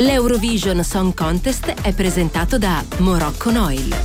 L'Eurovision Song Contest è presentato da Moroccan Oil.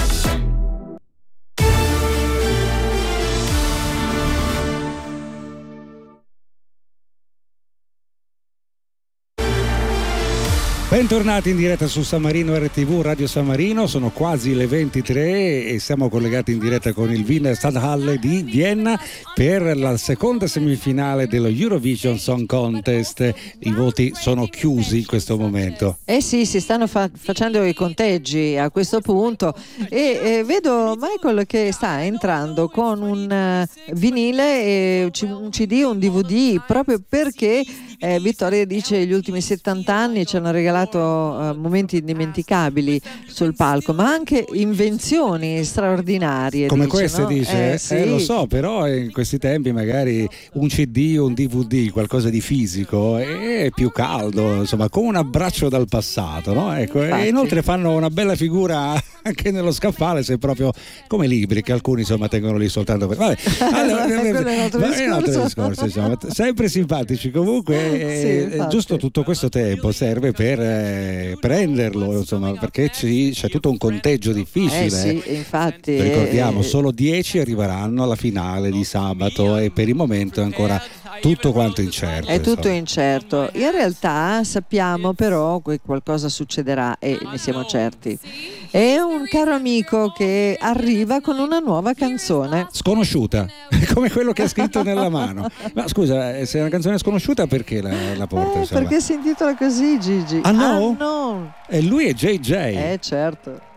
Bentornati in diretta su San Marino RTV, Radio San Marino, sono quasi le 23 e siamo collegati in diretta con il Wiener Stadthalle di Vienna per la seconda semifinale dello Eurovision Song Contest. I voti sono chiusi in questo momento. Sì, si stanno facendo i conteggi a questo punto e vedo Michael che sta entrando con un vinile, un CD, un DVD, proprio perché Vittoria dice gli ultimi 70 anni ci hanno regalato momenti indimenticabili sul palco, ma anche invenzioni straordinarie. Come dice, queste, no? dice? Sì. Lo so, però in questi tempi magari un CD o un DVD, qualcosa di fisico, è più caldo, insomma, come un abbraccio dal passato, no? Ecco, e inoltre fanno una bella figura anche nello scaffale, se proprio come libri che alcuni insomma tengono lì soltanto per... Vabbè, allora, è un altro discorso, insomma. Sempre simpatici comunque. Giusto, tutto questo tempo serve per prenderlo, insomma, perché c'è tutto un conteggio difficile. Sì, infatti. Ricordiamo, solo 10 arriveranno alla finale di sabato e per il momento è ancora tutto quanto incerto. È tutto incerto. In realtà sappiamo però che qualcosa succederà e ne siamo certi. È un caro amico che arriva con una nuova canzone. Sconosciuta, come quello che ha scritto nella mano. Ma scusa, se è una canzone sconosciuta perché la porta? Perché si intitola così, Gigi? Ah no? No. E lui è JJ. Certo.